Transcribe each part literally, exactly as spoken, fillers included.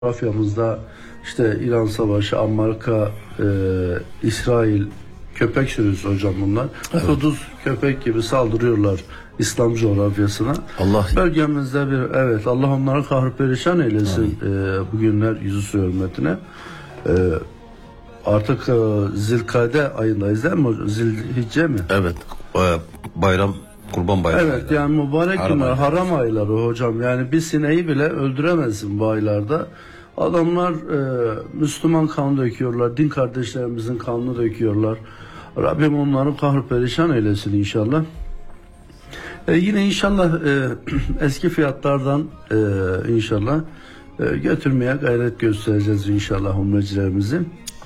coğrafyamızda işte İran Savaşı, Amerika, e, İsrail köpek sürüsü hocam bunlar. Evet. Kuduz köpek gibi saldırıyorlar İslam coğrafyasına. Allah bölgemizde bir evet Allah onları kahır perişan eylesin e, bugünler yüzü hürmetine. E, artık e, Zilkade ayındayız değil mi? Zilhicce mi? Evet. E, bayram Kurban Bayramı. Evet ayları. Yani mübarek haram günler, ayları. haram ayları hocam. Yani bir sineği bile öldüremezsin bu aylarda. Adamlar e, Müslüman kanı döküyorlar, din kardeşlerimizin kanını döküyorlar. Rabbim onları kahr perişan eylesin inşallah. E, yine inşallah e, eski fiyatlardan e, inşallah e, götürmeye gayret göstereceğiz inşallah umrecilerimizi.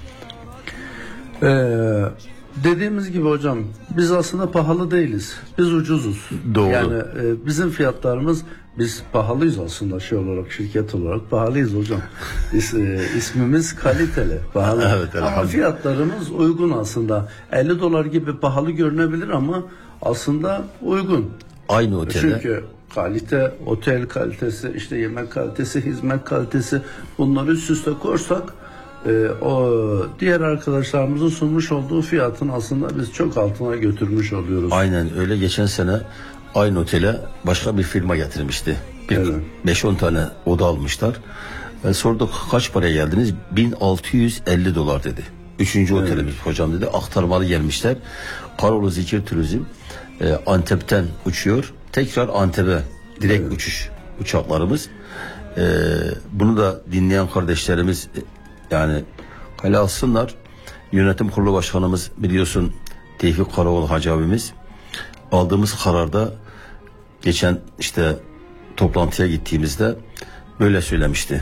Eee Dediğimiz gibi hocam biz aslında pahalı değiliz. Biz ucuzuz. Doğru. Yani e, bizim fiyatlarımız biz pahalıyız aslında şey olarak şirket olarak pahalıyız hocam. İs, e, ismimiz kaliteli. Pahalı. Evet, ama fiyatlarımız uygun aslında. elli dolar gibi pahalı görünebilir ama aslında uygun. Aynı otelde. Çünkü kalite, otel kalitesi, işte yemek kalitesi, hizmet kalitesi bunları üst üste koysak Ee, o diğer arkadaşlarımızın sunmuş olduğu fiyatın aslında biz çok altına götürmüş oluyoruz. Aynen öyle. Geçen sene aynı otele başka bir firma getirmişti. Bir evet. beş on tane oda almışlar. E, sorduk kaç paraya geldiniz? bin altı yüz elli dolar dedi. Üçüncü evet. otelimiz hocam dedi. Aktarmalı gelmişler. Karolu Zikir Turizm e, Antep'ten uçuyor. Tekrar Antep'e direkt evet. uçuş uçaklarımız. E, bunu da dinleyen kardeşlerimiz yani kale alsınlar. Yönetim kurulu başkanımız biliyorsun Tevfik Karaoğlu Hacı abimiz aldığımız kararda geçen işte toplantıya gittiğimizde böyle söylemişti.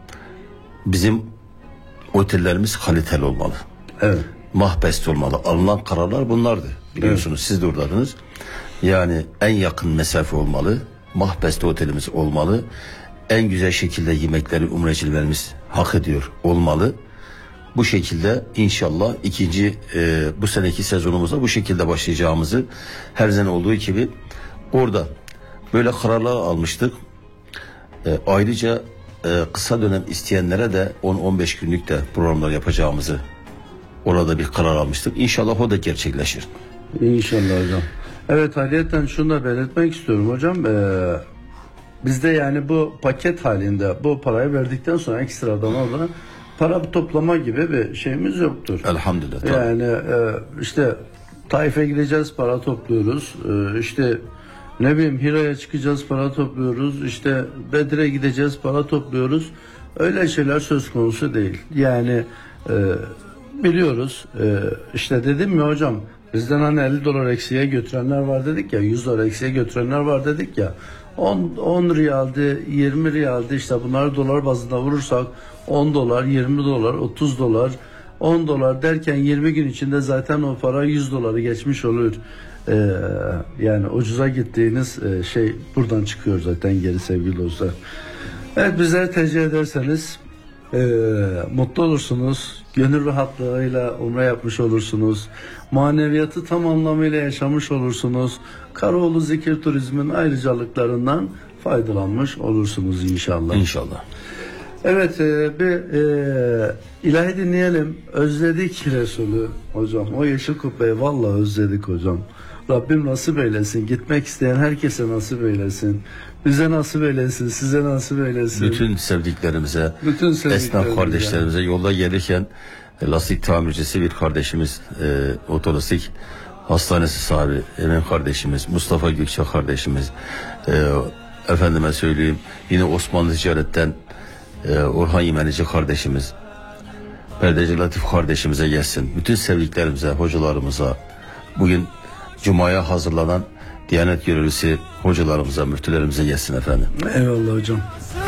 Bizim otellerimiz kaliteli olmalı. Evet. Mahbest olmalı. Alınan kararlar bunlardı. Biliyorsunuz evet. siz de oradadınız. Yani en yakın mesafe olmalı. Mahbest otelimiz olmalı. En güzel şekilde yemekleri umrecilerimiz hak ediyor olmalı. Bu şekilde inşallah ikinci e, bu seneki sezonumuza bu şekilde başlayacağımızı her zaman olduğu gibi orada böyle kararlar almıştık. E, ayrıca e, kısa dönem isteyenlere de on on beş günlük de programlar yapacağımızı orada bir karar almıştık. İnşallah o da gerçekleşir. İnşallah hocam. Evet ayrıyeten şunu da belirtmek istiyorum hocam. Ee, Bizde yani bu paket halinde bu parayı verdikten sonra ekstradan orada para toplama gibi bir şeyimiz yoktur. Elhamdülillah. Tabii. Yani e, işte Taif'e gideceğiz para topluyoruz. E, işte ne bileyim Hira'ya çıkacağız para topluyoruz. İşte Bedir'e gideceğiz para topluyoruz. Öyle şeyler söz konusu değil. Yani e, biliyoruz e, işte dedim mi hocam bizden hani elli dolar eksiye götürenler var dedik ya, yüz dolar eksiye götürenler var dedik ya. on, on riyaldi, yirmi riyaldi işte bunları dolar bazında vurursak on dolar, yirmi dolar, otuz dolar, on dolar derken yirmi gün içinde zaten o para yüz doları geçmiş olur. Ee, yani ucuza gittiğiniz e, şey buradan çıkıyor zaten geri sevgili dostlar. Evet bizleri tercih ederseniz e, mutlu olursunuz. Gönül rahatlığıyla umre yapmış olursunuz. Maneviyatı tam anlamıyla yaşamış olursunuz. Karaoğlu Zikir Turizm'in ayrıcalıklarından faydalanmış olursunuz inşallah. İnşallah. Evet e, bir e, ilahi dinleyelim. Özledik Resulü hocam. O yeşil kubbeyi vallahi özledik hocam. Rabbim nasip eylesin. Gitmek isteyen herkese nasip eylesin. Bize nasip eylesin, size nasip eylesin. Bütün sevdiklerimize, Bütün sevdiklerimize. esnaf kardeşlerimize yolda gelirken e, lastik tamircisi bir kardeşimiz, e, otolastik hastanesi sahibi Emin kardeşimiz, Mustafa Gökçe kardeşimiz, e, efendime söyleyeyim yine Osmanlı Ticaret'ten e, Orhan Yemenici kardeşimiz, Perdeci Latif kardeşimize gelsin. Bütün sevdiklerimize, hocalarımıza, bugün Cuma'ya hazırlanan Diyanet görevlisi hocalarımıza, müftülerimize gelsin efendim. Eyvallah hocam.